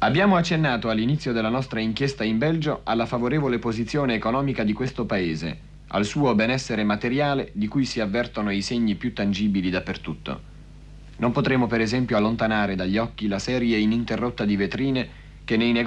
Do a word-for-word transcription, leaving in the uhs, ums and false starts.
Abbiamo accennato all'inizio della nostra inchiesta in Belgio alla favorevole posizione economica di questo paese, al suo benessere materiale di cui si avvertono i segni più tangibili dappertutto. Non potremo per esempio allontanare dagli occhi la serie ininterrotta di vetrine che nei negozi